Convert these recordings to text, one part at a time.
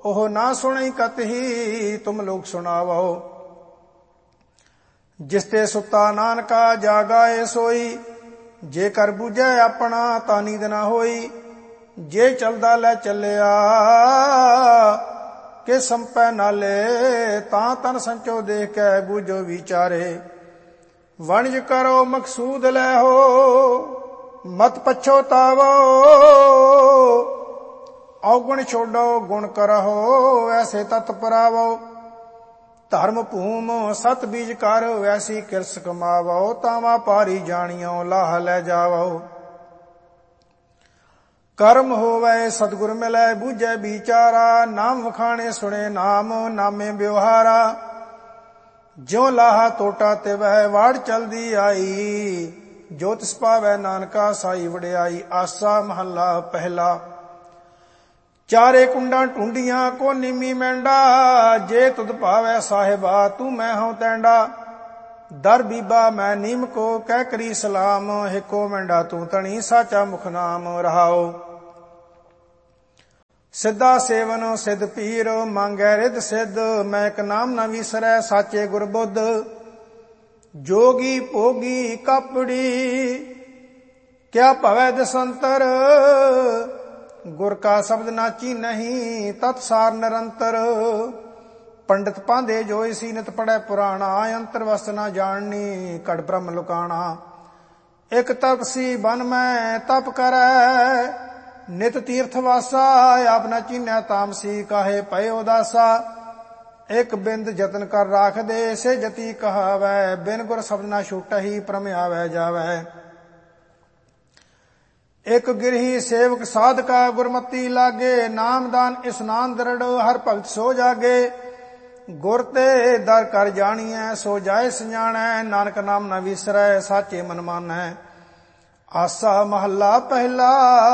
ਉਹ ਨਾ ਸੁਣਈ ਕਤਹੀ ਤੁਮ ਲੋਕ ਸੁਣਾਵੋ। ਜਿਸ ਤੇ ਸੁੱਤਾ ਨਾਨਕਾ ਜਾਗਾਏ ਸੋਈ, ਜੇ ਕਰ ਬੁਝੈ ਆਪਣਾ ਤਾਂ ਨੀਂਦ ਨਾ ਹੋਈ। ਜੇ ਚਲਦਾ ਲੈ ਚੱਲਿਆ ਕਿ ਸੰਪੈ ਨਾਲੇ, ਤਾਂ ਤਨ ਸੰਚੋ ਦੇਖ ਕੇ ਬੁਝੋ ਵਿਚਾਰੇ। ਵਣਜ ਕਰੋ ਮਕਸੂਦ ਲੈ ਹੋ, ਮਤ ਪਛੋਤਾਵੋ। ਔਗੁਣ ਛੋਡੋ ਗੁਣ ਕਰਹੁ, ਐਸੇ ਤਤ ਪਰਾਵੋ। ਧਰਮ ਭੂਮ ਸਤ ਬੀਜ ਕਰ, ਵੈਸੀ ਕਿਰਸ ਕਮਾਵੋ। ਤਾਵਾ ਪਾਰੀ ਜਾਣਿਓ ਲਾਹ ਲੈ ਜਾਵੋ। ਕਰਮ ਹੋਵੇ ਸਤਿਗੁਰ ਮਿਲੈ, ਬੂਝੈ ਵਿਚਾਰਾ। ਨਾਮ ਵਖਾਣੇ ਸੁਣੇ ਨਾਮ, ਨਾਮੇ ਬਿਵਹਾਰਾ। ਜਿਉ ਲਾਹਾ ਟੋਟਾ ਤਿਵੈ ਵਾੜ ਚਲਦੀ ਆਈ। ਜੋ ਤਿਸ ਪਾਵੈ ਨਾਨਕਾ ਸਾਈ ਵਡਿਆਈ। ਆਸਾ ਮਹੱਲਾ ਪਹਿਲਾ। ਚਾਰੇ ਕੁੰਡਾਂ ਢੂੰਡੀਆਂ ਕੋ ਨਿਮੀ ਮੈਂਡਾ, ਜੇ ਤੁਧ ਭਾਵੈ ਸਾਹਿਬਾ ਤੂੰ ਮੈਂ ਹਉ ਤੈਂਡਾ। ਦਰ ਬੀਬਾ ਮੈਂ ਨੀਮ ਕੋ ਕਹਿ ਕਰੀ ਸਲਾਮ, ਹਿਕੋ ਮੈਂਡਾ ਤੂੰ ਤਣੀ ਸਾਚਾ ਮੁਖ ਨਾਮ ਰਹਾਓ। ਸਿੱਧਾ ਸੇਵਨ ਸਿੱਧ ਪੀਰ ਮੰਗੈ ਰਿੱਧ ਸਿੱਧ, ਮੈਂ ਇੱਕ ਨਾਮ ਨਾ ਵਿਸਰੈ ਸਾਚੇ ਗੁਰਬੁੱਧ। ਜੋਗੀ ਭੋਗੀ ਕਾਪੜੀ ਕਿਆ ਭਵੈ ਦਸੰਤਰ, ਗੁਰ ਕਾ ਸ਼ਬਦ ਨਾ ਚੀਨਹੀਂ ਤਤ ਸਾਰ ਨਿਰੰਤਰ। ਪੰਡਿਤ ਪਾਂਦੇ ਜੋਇ ਸੀਨਤ ਪੜੈ ਪੁਰਾਣਾ, ਅੰਤਰ ਵਸਤ ਨਾ ਜਾਣਨੀ ਘੜ ਬ੍ਰਹਮ ਲੁਕਾਣਾ। ਇਕ ਤਪਸੀ ਬਨ ਮੈਂ ਤਪ ਕਰੈ, ਨਿਤ ਤੀਰਥ ਵਾਸਾ। ਆਪ ਨਾ ਚੀਨੈ ਤਾਮਸੀ ਕਾਹੇ ਪਏ ਉਦਾਸਾ। ਇਕ ਬਿੰਦ ਜਤਨ ਕਰ ਰਾਖ ਦੇ, ਸੇ ਜਤੀ ਕਹਾਵੈ। ਬਿਨ ਗੁਰ ਸ਼ਬਦ ਨਾ ਛੂਟਹੀ, ਭ੍ਰਮ ਆਵੈ ਜਾਵੈ। ਇਕ ਗਿਰਹੀ ਸੇਵਕ ਸਾਧਕਾ, ਗੁਰਮਤੀ ਲਾਗੇ। ਨਾਮਦਾਨ ਇਸਨਾਨ ਦਰੜ, ਹਰ ਭਗਤ ਸੋ ਜਾਗੇ। ਗੁਰ ਤੇ ਦਰ ਕਰ ਜਾਣੀਐ, ਸੋ ਜਾਏ ਸਜਾਣੈ। ਨਾਨਕ ਨਾਮ ਨਾ ਵਿਸਰੈ, ਸਾਚੇ ਮਨ ਮਾਨੈ। ਆਸਾ ਮਹੱਲਾ ਪਹਿਲਾ।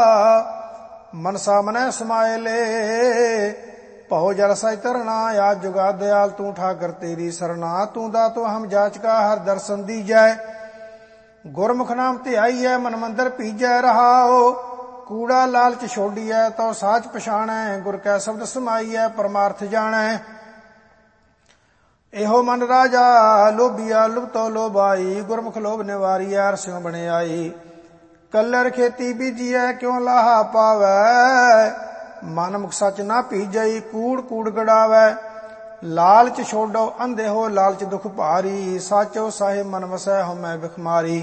ਮਨਸਾ ਮਨੈ ਸਮਾਏ ਲੈ, ਭਉ ਜਲ ਸਹਿ ਤਰਣਾ। ਆਦ ਜੁਗਾ ਦਿਆਲ ਤੂੰ ਠਾਕਰ ਤੇਰੀ ਸਰਣਾ। ਤੂੰ ਦਾਤੋ ਹਮ ਜਾਚਕਾ, ਹਰ ਦਰਸ਼ਨ ਦੀਜੈ। ਗੁਰਮੁਖ ਨਾਮ ਧਿਆਈਐ, ਮਨ ਮੰਦਰ ਪੀਜੈ ਰਹਾਓ। ਕੂੜਾ ਲਾਲਚ ਛੋਡੀਐ, ਤਉ ਸਾਚ ਪਛਾਣੈ। ਗੁਰ ਕੈ ਸ਼ਬਦ ਸਮਾਈਐ, ਪਰਮਾਰਥ ਜਾਣੈ। ਇਹੋ ਮਨ ਰਾਜਾ ਲੋਭੀਆ, ਲੁਭਤੋ ਲੋਭਾਈ। ਗੁਰਮੁਖ ਲੋਭ ਨਿਵਾਰੀਐ, ਅਰਸਿਉ ਬਣਿਆਈ। ਕੱਲਰ ਖੇਤੀ ਬੀਜੀਐ, ਕਿਉ ਲਾਹਾ ਪਾਵੈ। ਮਨ ਮੁਖ ਸਚ ਨਾ ਪੀਜਈ, ਕੂੜ ਕੂੜ ਗੜਾਵੈ। ਲਾਲਚ ਛੋਡੋ ਅੰਧੇ ਹੋ, ਲਾਲਚ ਦੁਖ ਭਾਰੀ। ਸਾਚੋ ਸਾਹਿਬ ਮਨ ਵਸੈ, ਹਉਮੈ ਬਿਖਮਾਰੀ।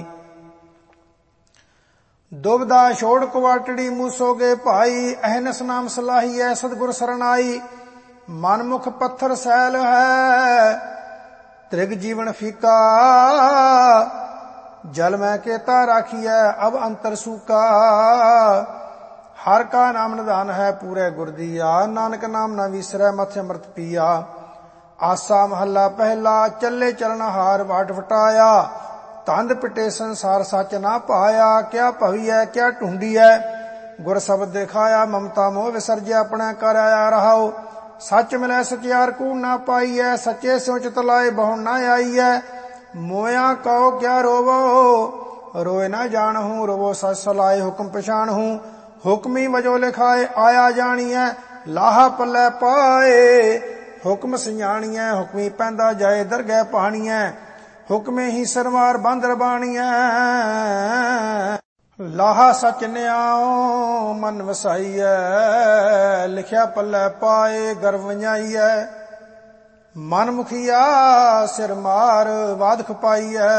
ਦੁਬਦਾ ਛੋੜ ਕੁਵਾਟੜੀ, ਮੂਸੋਗੇ ਭਾਈ। ਅਹਨਸ ਨਾਮ ਸਲਾਹੀਐ, ਸਤਿਗੁਰ ਸਰਨਾਈ। ਮਨਮੁਖ ਪੱਥਰ ਸੈਲ ਹੈ, ਤ੍ਰਿਗ ਜੀਵਨ ਫੀਕਾ। ਜਲ ਮੈਂ ਕੇਤਾ ਰਾਖੀਐ, ਅਬ ਅੰਤਰ ਸੂਕਾ। ਹਰ ਕਾ ਨਾਮ ਨਿਧਾਨ ਹੈ, ਪੂਰੇ ਗੁਰ ਦੀਆ। ਨਾਨਕ ਨਾਮ ਨਾ ਵਿਸਰੈ, ਮਥਿ ਅੰਮ੍ਰਿਤ ਪੀਆ। ਆਸਾ ਮਹੱਲਾ ਪਹਿਲਾ। ਚੱਲੇ ਚਰਨ ਹਾਰ ਵਾਟ ਵਟਾਇਆ, ਤੰਦ ਪਿਟੇ ਸੰਸਾਰ ਸੱਚ ਨਾ ਪਾਇਆ। ਕਿਆ ਭਵੀਐ ਕਿਆ ਢੂੰਡੀਐ, ਗੁਰ ਸ਼ਬਦ ਦਿਖਾਇਆ। ਮਮਤਾ ਮੋਹ ਵਿਸਰਜਿਆ, ਆਪਣਾ ਕਰ ਆਇਆ ਰਹਾਓ। ਸੱਚ ਮਿਲੈ ਸਚਿਆਰ ਕੂੜ ਨਾ ਪਾਈਐ, ਸੱਚੇ ਸਿਉ ਚਿਤ ਲਾਏ ਬਹੁ ਨਾ ਆਈਐ। ਮੋਇਆ ਕਉ ਕਿਆ ਰੋਵੋ, ਰੋਏ ਨਾ ਜਾਣਹੂੰ। ਰੋਵੋ ਸਚ ਸਲਾਏ, ਹੁਕਮ ਪਛਾਣਹੂੰ। ਹੁਕਮੀ ਵਜੋ ਲਿਖਾਏ, ਆਇਆ ਜਾਣੀਐ। ਲਾਹਾ ਪੱਲੇ ਪਾਏ, ਹੁਕਮ ਸਿਆਣੀਐ। ਹੁਕਮੀ ਪੈਂਦਾ ਜਾਏ, ਦਰਗਹਿ ਪਾਣੀਐ। ਹੁਕਮੇ ਹੀ ਸਰਮਾਰ ਬਾਂਦਰ ਬਾਣੀਐ। ਲਾਹਾ ਸਚ ਨਿਆਉ, ਮਨ ਵਸਾਈਐ। ਲਿਖਿਆ ਪੱਲੇ ਪਾਏ, ਗਰਭ ਵੰਜਾਈਐ। ਮਨ ਮੁਖੀਆ, ਸਿਰ ਮਾਰ ਬਾਧ ਖਪਾਈਐ।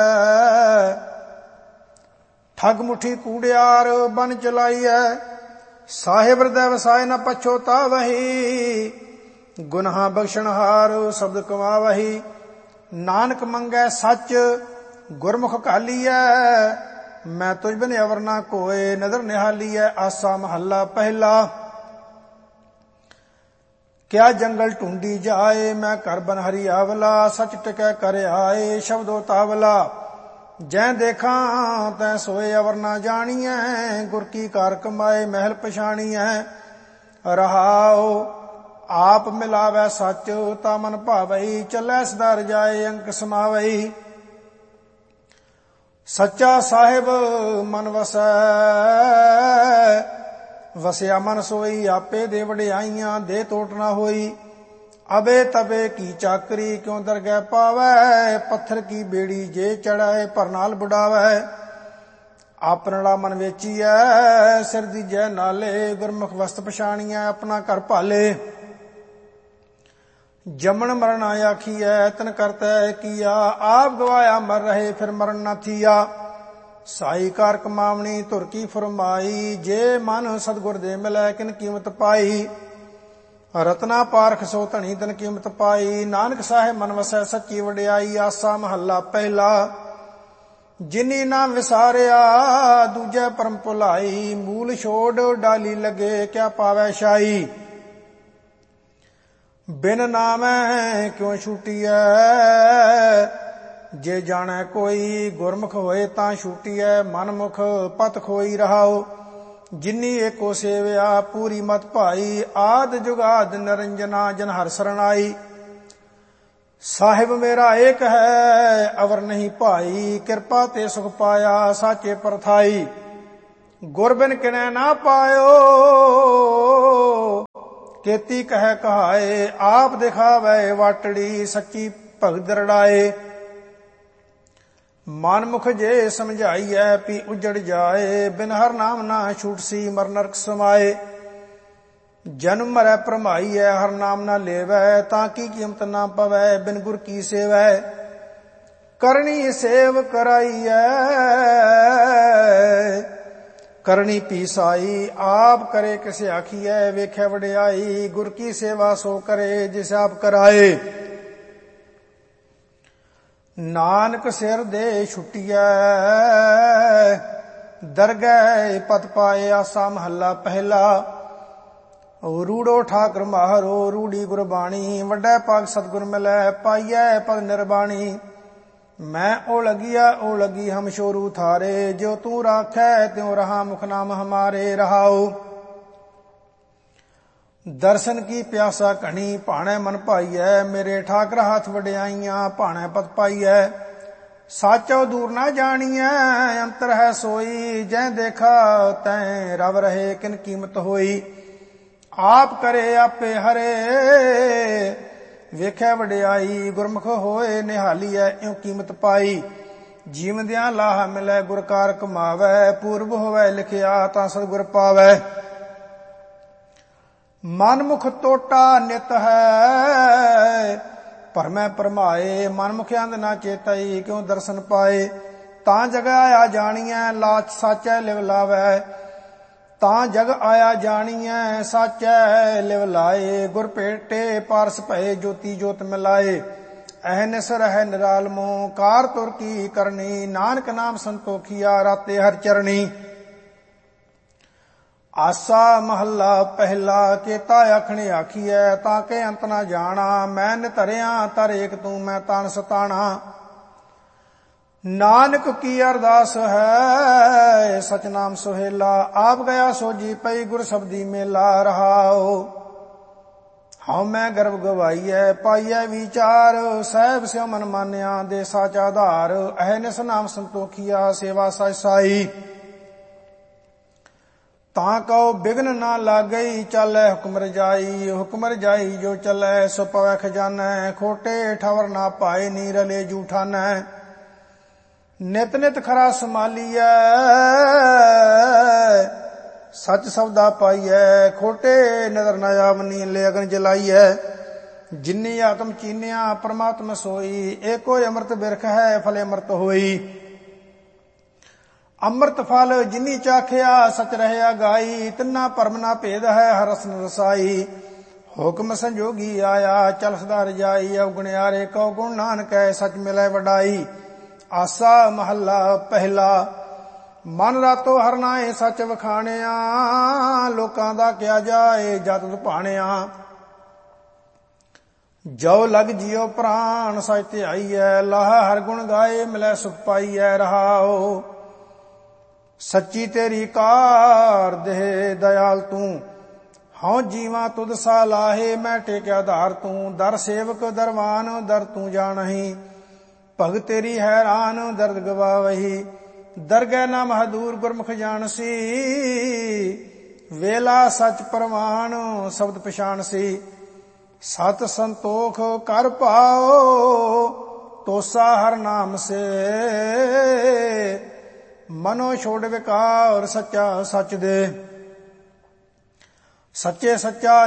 ਠੱਗ ਮੁਠੀ ਕੂੜਿਆਰ, ਬਨ ਚਲਾਈਐ। ਸਾਹਿਬ ਹਿਰਦੈ ਵਸਾਏ, ਨਾ ਪਛੋਤਾਵਹੀ। ਗੁਨਾਹ ਬਖਸ਼ਣਹਾਰ, ਸ਼ਬਦ ਕਮਾਵਹੀ। ਨਾਨਕ ਮੰਗੈ ਸੱਚ, ਗੁਰਮੁਖ ਘਾਲੀਐ। ਮੈਂ ਤੁਝ ਬਿਨ ਅਵਰ ਨਾ ਕੋਏ, ਨਦਰ ਨਿਹਾਲੀਐ। ਆਸਾ ਮਹੱਲਾ ਪਹਿਲਾ। ਕਿਆ ਜੰਗਲ ਢੂੰਡੀ ਜਾਏ, ਮੈਂ ਘਰ ਬਨ ਹਰਿਆਵਲਾ। ਸਚ ਟਿਕੈ ਕਰ ਆਏ, ਸ਼ਬਦੋ ਤਾਵਲਾ। ਜੈ ਦੇਖਾਂ ਤੈ ਸੋਏ, ਅਵਰ ਨਾ ਜਾਣੀਐ। ਗੁਰ ਕੀ ਕਾਰ ਕਮਾਏ, ਮਹਿਲ ਪਛਾਣੀਐ ਰਹਾਓ। ਆਪ ਮਿਲਾਵੈ ਸੱਚ, ਤਾ ਮਨ ਭਾਵਈ। ਚੱਲੈ ਸਦਾ ਰਜਾਏ, ਅੰਕ ਸਮਾਵਈ। ਸੱਚਾ ਸਾਹਿਬ ਮਨ ਵਸੈ, ਵਸਿਆ ਮਨ ਸੋਈ, ਆਪੇ ਦੇ ਵਡਿਆਈਆਂ ਦੇ ਟੋਟ ਨਾ ਹੋਈ। ਅਬੇ ਤਬੇ ਕੀ ਚਾਕਰੀ, ਕਿਉ ਦਰਗਹਿ ਪਾਵੈ, ਪੱਥਰ ਕੀ ਬੇੜੀ ਜੇ ਚੜਾਏ, ਪਰ ਨਾਲ ਬੁਡਾਵੈ। ਆਪਣੜਾ ਮਨ ਵੇਚੀਐ, ਸਿਰ ਦੀਜੈ ਨਾਲੇ, ਗੁਰਮੁਖ ਵਸਤ ਪਛਾਣੀਐ, ਆਪਣਾ ਘਰ ਭਾਲੇ। ਜੰਮਣ ਮਰਨ ਆਖੀਐ, ਤਨ ਕਰਤੈ ਕੀਆ, ਆਪ ਗਵਾਇਆ ਮਰ ਰਹੇ, ਫਿਰ ਮਰਨ ਨਾ ਥੀਆ। ਸਾਈ ਕਾਰ ਕਮਾਵਣੀ ਧੁਰ ਕੀ ਫਰਮਾਈ, ਜੇ ਮਨ ਸਤਿਗੁਰ ਦੇ ਮਿਲੈ, ਕਿਨ ਕੀਮਤ ਪਾਈ। ਰਤਨਾ ਪਾਰਖ ਸੋ ਧਣੀ, ਤਨ ਕੀਮਤ ਪਾਈ। ਨਾਨਕ ਸਾਹਿਬ ਮਨ ਵਸੈ, ਸੱਚੀ ਵਡਿਆਈ। ਆਸਾ ਮਹੱਲਾ ਪਹਿਲਾ। ਜਿਨੀ ਨਾ ਵਿਸਾਰਿਆ, ਦੂਜੈ ਪਰਮ ਭੁਲਾਈ। ਮੂਲ ਛੋੜ ਡਾਲੀ ਲਗੇ, ਕਿਆ ਪਾਵੈ ਸ਼ਾਈ। ਬਿਨ ਨਾਮੈ ਕਿਉ ਛੂਟੀਐ, ਜੇ ਜਾਣੈ ਕੋਈ। ਗੁਰਮੁਖ ਹੋਏ ਤਾਂ ਛੂਟੀਐ, ਮਨਮੁਖ ਪਤ ਖੋਈ ਰਹਾਓ। ਜਿਨੀ ਏਕੋ ਸੇਵਿਆ, ਪੂਰੀ ਮਤ ਭਾਈ। ਆਦ ਜੁਗਾਦ ਨਿਰੰਜਨਾ, ਜਨ ਹਰਿ ਸਰਣਾਈ। ਸਾਹਿਬ ਮੇਰਾ ਏਕ ਹੈ, ਅਵਰ ਨਹੀਂ ਭਾਈ। ਕਿਰਪਾ ਤੇ ਸੁਖ ਪਾਇਆ, ਸਾਚੇ ਪਰਥਾਈ। ਗੁਰ ਬਿਨ ਕਿਨੈ ਨਾ ਪਾਇਓ, ਕੇਤੀ ਕਹਿ ਕਹਾਏ। ਆਪ ਦਿਖਾਵੈ ਵਾਟੜੀ, ਸੱਚੀ ਭਗਤ ਦਰੜਾਏ। ਮਨਮੁਖ ਜੇ ਸਮਝਾਈਐ, ਪੀ ਉਜੜ ਜਾਏ। ਬਿਨ ਹਰ ਨਾਮ ਨਾ ਛੂਟਸੀ, ਮਰ ਨਰਕ ਸਮਾਏ। ਜਨਮ ਮਰੈ ਭਰਮਾਈਐ, ਹਰ ਨਾਮ ਨਾ ਲੇਵੈ। ਤਾਂ ਕੀ ਕੀਮਤ ਨਾ ਪਵੈ, ਬਿਨ ਗੁਰ ਕੀ ਸੇਵੈ। ਕਰਨੀ ਸੇਵ ਕਰਾਈਐ, ਕਰਨੀ ਪੀਸਾਈ। ਆਪ ਕਰੇ ਕਿਸ ਆਖੀਐ, ਵੇਖੈ ਵਡਿਆਈ। ਗੁਰ ਕੀ ਸੇਵਾ ਸੋ ਕਰੇ, ਜਿਸ ਆਪ ਕਰਾਏ। ਨਾਨਕ ਸਿਰ ਦੇ ਛੁੱਟੀਐ, ਦਰਗਹਿ ਪਤ ਪਾਏ। ਆਸਾ ਮਹੱਲਾ ਪਹਿਲਾ। ਰੂੜੋ ਠਾਕੁਰ ਮਾਹਰੋ, ਰੂੜੀ ਗੁਰਬਾਣੀ। ਵੱਡਾ ਭਾਗ ਸਤਿਗੁਰ ਮਿਲੈ, ਪਾਈਐ ਪਦ ਨਿਰਬਾਣੀ। ਮੈਂ ਓ ਲਗੀ ਹਮ ਸ਼ੋਰੂ ਥਾਰੇ। ਜੋ ਤੂੰ ਰਾਖੈ, ਤਿਉ ਰਹਾ ਮੁਖ ਨਾਮ ਹਮਾਰੇ। ਰਹਾਉ ਦਰਸ਼ਨ ਕੀ ਪਿਆਸਾ ਘਣੀ, ਭਾਣੈ ਮਨ ਭਾਈਐ। ਮੇਰੇ ਠਾਕਰ ਹੱਥ ਵਡਿਆਈਆਂ, ਭਾਣੈ ਪਤ ਪਾਈਐ। ਸਾਚੋ ਦੂਰ ਨਾ ਜਾਣੀਐ, ਅੰਤਰ ਹੈ ਸੋਈ। ਜੈ ਦੇਖਾ ਤੈ ਰਵ ਰਹੇ, ਕਿਨ ਕੀਮਤ ਹੋਈ। ਆਪ ਕਰੇ ਆਪੇ ਹਰੇ, ਵੇਖੈ ਵਡਿਆਈ। ਗੁਰਮੁਖ ਹੋਏ ਨਿਹਾਲੀਐ, ਇਉ ਕੀਮਤ ਪਾਈ। ਜੀਵਦਿਆਂ ਲਾਹਾ ਮਿਲੈ, ਗੁਰ ਕਾਰ ਕਮਾਵੈ। ਪੂਰਬ ਹੋਵੈ ਲਿਖਿਆ, ਤਾਂ ਸਤਿਗੁਰ ਪਾਵੈ। ਮਨਮੁਖ ਟੋਟਾ ਨਿਤ ਹੈ, ਭਰਮੈ ਭਰਮਾਏ। ਮਨਮੁਖ ਅੰਧ ਨਾ ਚੇਤਈ, ਕਿਉ ਦਰਸ਼ਨ ਪਾਏ। ਤਾਂ ਜਗ ਆਇਆ ਜਾਣੀਐ, ਲਾਚ ਸਾਚੈ ਲਿਵ ਲਾਵੈ। ਤਾਂ ਜਗ ਆਇਆ ਜਾਣੀਐ, ਸਾਚੈ ਲਿਵ ਲਾਏ। ਗੁਰ ਭੇਟੇ ਪਾਰਸ ਭਏ, ਜੋਤੀ ਜੋਤ ਮਿਲਾਏ। ਅਹਨਿਸ ਰਹਿ ਨਿਰਾਲਮੋ, ਕਾਰ ਤੁਰ ਕੀ ਕਰਨੀ। ਨਾਨਕ ਨਾਮ ਸੰਤੋਖੀਆ, ਰਾਤੇ ਹਰਿ ਚਰਣੀ। ਆਸਾ ਮਹੱਲਾ ਪਹਿਲਾ। ਕੇਤਾ ਆਖਣੇ ਆਖੀਐ, ਤਾਂ ਕੇ ਅੰਤ ਨਾ ਜਾਣਾ। ਮੈਂ ਨਿਤਰਿਆ ਤਰ ਏਕ ਤੂੰ, ਮੈਂ ਤਾਣ ਸਤਾਣਾ। ਨਾਨਕ ਕੀ ਅਰਦਾਸ ਹੈ, ਸਚ ਨਾਮ ਸੁਹੇਲਾ। ਆਪ ਗਿਆ ਸੋਜੀ ਪਈ, ਗੁਰ ਸਬਦੀ ਮੇਲਾ। ਰਹਾਉ ਹਉ ਮੈਂ ਗਰਭ ਗਵਾਈਐ, ਪਾਈਐ ਵਿਚਾਰ। ਸਹਿਬ ਸਿਉ ਮਨ ਮਾਨਿਆ, ਦੇ ਸਾਚ ਆਧਾਰ। ਅਹਨਿਸ ਨਾਮ ਸੰਤੋਖੀਆ, ਸੇਵਾ ਸਚ ਸਾਈ। ਤਾਂ ਕਉ ਬਿਗਨ ਨਾ ਲਾਗਈ, ਚਾਲੈ ਹੁਕਮ ਰਜਾਈ। ਹੁਕਮ ਰਜਾਈ ਜੋ ਚੱਲੈ, ਸੋ ਪਵੈ ਖਜ਼ਾਨੈ। ਖੋਟੇ ਠਵਰ ਨਾ ਪਾਏ, ਨੀ ਰਲੇ ਜੂਠਾਨੈ। ਨਿਤ ਨਿਤ ਖਰਾ ਸੰਭਾਲੀਐ, ਸਚ ਸਬਦਾ ਪਾਈਐ। ਖੋਟੇ ਨਦਰ ਨ ਆਵਨੀ, ਲੈ ਅਗਨ ਜਲਾਈਐ। ਜਿਨੀ ਆਤਮ ਚੀਨਿਆ, ਪਰਮਾਤਮ ਸੋਈ। ਏਕੋ ਅੰਮ੍ਰਿਤ ਬਿਰਖ ਹੈ, ਫਲੇ ਅੰਮ੍ਰਿਤ ਹੋਈ। ਅੰਮ੍ਰਿਤ ਫਲ ਜਿਨੀ ਚਾਖਿਆ, ਸਚ ਰਹਿਆ ਗਾਈ। ਤਿੰਨਾ ਭਰਮ ਨਾ ਭੇਦ ਹੈ, ਹਰ ਰਸਨ ਰਸਾਈ। ਹੁਕਮ ਸੰਜੋਗੀ ਆਇਆ, ਚਲ ਸਦਾ ਰਜਾਈ। ਅਵਗੁਣਿਆਰੇ ਕਉ ਗੁਣ, ਨਾਨਕੈ ਸਚ ਮਿਲੈ ਵਡਾਈ। ਆਸਾ ਮਹੱਲਾ ਪਹਿਲਾ। ਮਨ ਰਾਤੋ ਹਰ ਨਾਏ, ਸੱਚ ਵਖਾਣਿਆ। ਲੋਕਾਂ ਦਾ ਕਿਆ ਜਾਏ, ਜਤ ਭਾਣਿਆ। ਜੋ ਲਗ ਜਿਉ ਪ੍ਰਾਣ, ਸਚ ਧਿਆਈਐ। ਲਾਹਾ ਹਰ ਗੁਣ ਗਾਏ, ਮਿਲੈ ਸੁਖ ਪਾਈਐ। ਰਹਾਉ ਸੱਚੀ ਤੇਰੀ ਕਾਰ, ਦੇਹ ਦਇਆਲ ਤੂੰ। ਹਉ ਜੀਵਾ ਤੁਧ ਸਾ ਲਾਹੇ, ਮੈਂ ਟੇਕਿਆ ਧਾਰ ਤੂੰ। ਦਰ ਸੇਵਕ ਦਰਵਾਨ, ਦਰ ਤੂੰ ਜਾਣਹੀ। ਭਗਤ ਤੇਰੀ ਹੈਰਾਨ, ਦਰਦ ਗਵਾਵਹੀ। ਦਰਗਹਿ ਨਾ ਮਹਦੂਰ, ਗੁਰਮੁਖ ਜਾਣਸੀ। ਵੇਲਾ ਸਚ ਪ੍ਰਮਾਣ ਸ਼ਬਦ ਪਛਾਣ ਸੀ। ਸਤ ਸੰਤੋਖ ਕਰ ਪਾਓ ਤੋਸਾ ਹਰ ਨਾਮ ਸੇ। ਮਨੋ ਛੋੜ ਵਿਕਾਰ ਸੱਚਾ ਸੱਚ ਦੇ। ਸੱਚੇ ਸੱਚਾ